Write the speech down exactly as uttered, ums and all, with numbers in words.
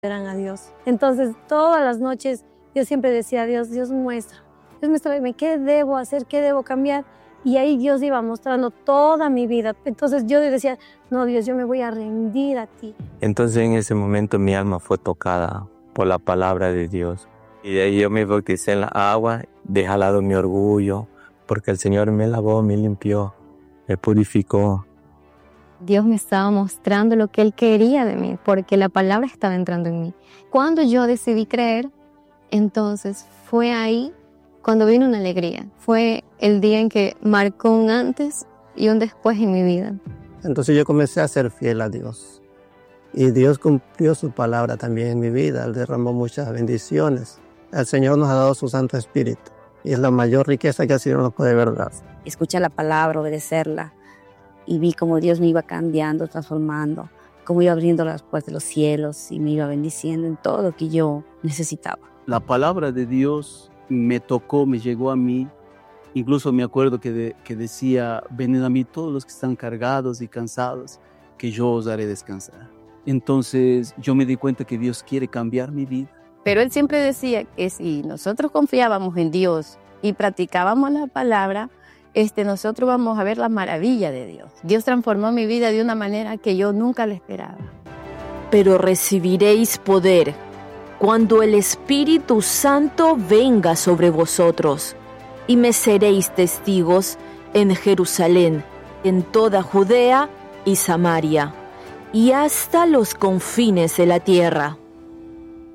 verán a Dios. Entonces, todas las noches yo siempre decía a Dios, Dios muestra, Dios muéstrame qué debo hacer, qué debo cambiar. Y ahí Dios iba mostrando toda mi vida. Entonces yo decía, no, Dios, yo me voy a rendir a ti. Entonces en ese momento mi alma fue tocada por la palabra de Dios. Y de ahí yo me bauticé en la agua, dejé al lado mi orgullo, porque el Señor me lavó, me limpió, me purificó. Dios me estaba mostrando lo que Él quería de mí, porque la palabra estaba entrando en mí. Cuando yo decidí creer, entonces fue ahí cuando vino una alegría. Fue el día en que marcó un antes y un después en mi vida. Entonces yo comencé a ser fiel a Dios. Y Dios cumplió su palabra también en mi vida. Él derramó muchas bendiciones. El Señor nos ha dado su Santo Espíritu. Y es la mayor riqueza que el Señor nos puede dar. Escuché la palabra, obedecerla. Y vi cómo Dios me iba cambiando, transformando. Cómo iba abriendo las puertas de los cielos y me iba bendiciendo en todo lo que yo necesitaba. La palabra de Dios me tocó, me llegó a mí. Incluso me acuerdo que, de, que decía, venid a mí todos los que están cargados y cansados, que yo os haré descansar. Entonces yo me di cuenta que Dios quiere cambiar mi vida. Pero Él siempre decía que si nosotros confiábamos en Dios y practicábamos la palabra, este, nosotros vamos a ver la maravilla de Dios. Dios transformó mi vida de una manera que yo nunca la esperaba. Pero recibiréis poder cuando el Espíritu Santo venga sobre vosotros, y me seréis testigos en Jerusalén, en toda Judea y Samaria, y hasta los confines de la tierra.